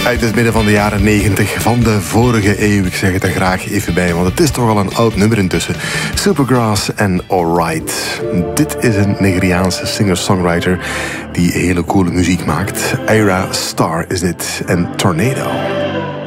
Uit het midden van de jaren 90 van de vorige eeuw. Ik zeg het er graag even bij, want het is toch al een oud nummer intussen. Supergrass en Alright. Dit is een Nigeriaanse singer-songwriter die hele coole muziek maakt. Ira Star is dit en Tornado.